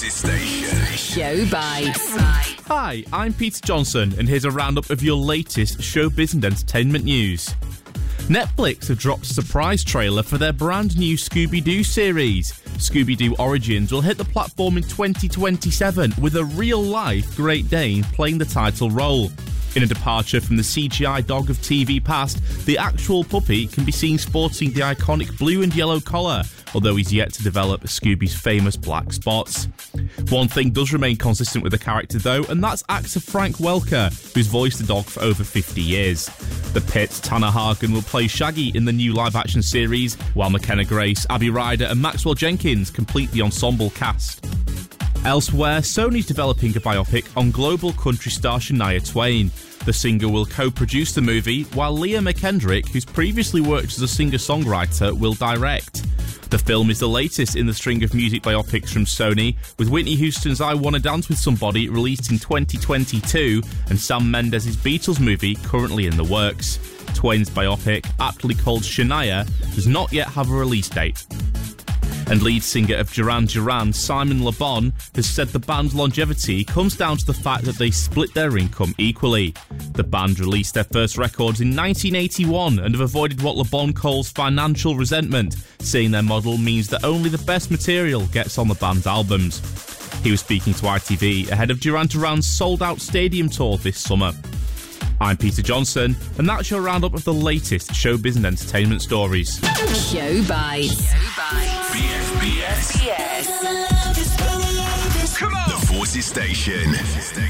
Forces Station. Show Bites. Hi, I'm Peter Johnson, and here's a roundup of your latest showbiz and entertainment news. Netflix have dropped a surprise trailer for their brand new Scooby-Doo series. Scooby-Doo Origins will hit the platform in 2027 with a real-life Great Dane playing the title role. In a departure from the CGI dog of TV past, the actual puppy can be seen sporting the iconic blue and yellow collar, although he's yet to develop Scooby's famous black spots. One thing does remain consistent with the character though, and that's actor Frank Welker, who's voiced the dog for over 50 years. The Pit, Tanner Hagen, will play Shaggy in the new live-action series, while McKenna Grace, Abby Ryder and Maxwell Jenkins complete the ensemble cast. Elsewhere, Sony's developing a biopic on global country star Shania Twain. The singer will co-produce the movie, while Leah McKendrick, who's previously worked as a singer-songwriter, will direct. The film is the latest in the string of music biopics from Sony, with Whitney Houston's I Wanna Dance With Somebody released in 2022 and Sam Mendes' Beatles movie currently in the works. Twain's biopic, aptly called Shania, does not yet have a release date. And lead singer of Duran Duran, Simon Le Bon, has said the band's longevity comes down to the fact that they split their income equally. The band released their first records in 1981 and have avoided what Le Bon calls financial resentment, saying their model means that only the best material gets on the band's albums. He was speaking to ITV ahead of Duran Duran's sold-out stadium tour this summer. I'm Peter Johnson, and that's your roundup of the latest showbiz and entertainment stories. Show Bites. BFBS. Yes. Come on. The Forces Station.